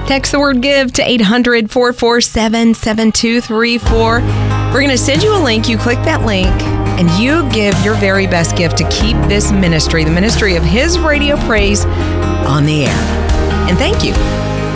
Text the word give to 800-447-7234. We're going to send you a link. You click that link and you give your very best gift to keep this ministry, the ministry of His Radio Praise, on the air. And thank you.